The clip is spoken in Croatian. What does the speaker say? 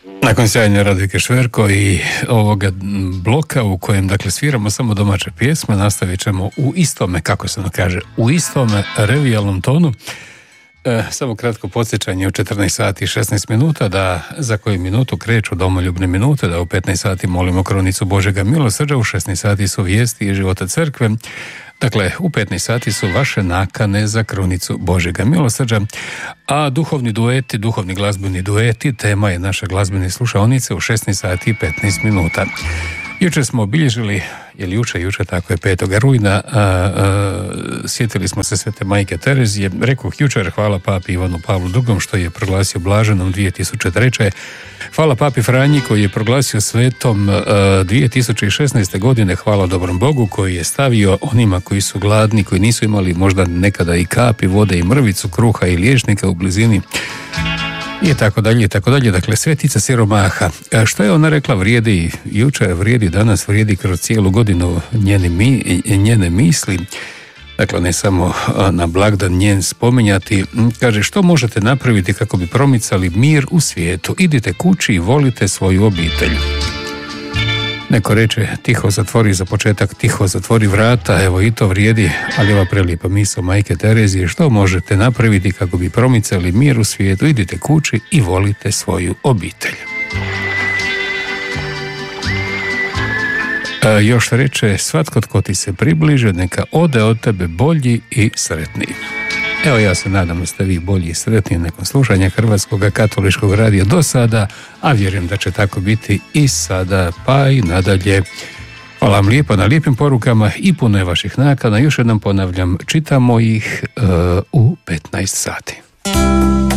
Nakon sjajne Radvike Šverko i ovoga bloka u kojem dakle sviramo samo domaće pjesme, nastavit ćemo u istome, kako se ono kaže, u istome revijalnom tonu. Samo kratko podsjećanje u 14 sati i 16 minuta da za koju minutu kreću domoljubne minute, da u 15 sati molimo kronicu Božjega milosrđa, u 16 sati su vijesti i života crkve. Dakle, u 15 sati su vaše nakane za kronicu Božjega milosrđa, a duhovni dueti, duhovni glazbeni dueti, tema je naše glazbene slušaonice u 16 sati i 15 minuta. Jučer smo obilježili, jučer tako je 5. rujna, sjetili smo se Svete Majke Terezije. Rekoh jučer, hvala papi Ivanu Pavlu II što je proglasio blaženom 2003. Hvala papi Franji koji je proglasio svetom 2016. godine. Hvala dobrom Bogu koji je stavio onima koji su gladni, koji nisu imali možda nekada i kapi vode i mrvicu kruha i liječnika u blizini. I tako dalje, i tako dalje. Dakle, svetica siromaha. Što je ona rekla, vrijedi jučer, vrijedi danas, vrijedi kroz cijelu godinu njene misli. Dakle, ne samo na blagdan njen spominjati. Kaže, što možete napraviti kako bi promicali mir u svijetu? Idite kući i volite svoju obitelj. Neko reče, tiho zatvori za početak, tiho zatvori vrata, evo i to vrijedi, ali ova prelijepa misao Majke Terezije, što možete napraviti kako bi promicali mir u svijetu? Idite kući i volite svoju obitelj. Još reče, svatko tko ti se približe, neka ode od tebe bolji i sretniji. Evo, ja se nadam da ste vi bolji i sretniji nakon slušanja Hrvatskog katoličkog radija do sada, a vjerujem da će tako biti i sada, pa i nadalje. Hvala vam lijepo na lijepim porukama i puno je vaših nakana. Još jednom ponavljam, čitamo ih u 15 sati.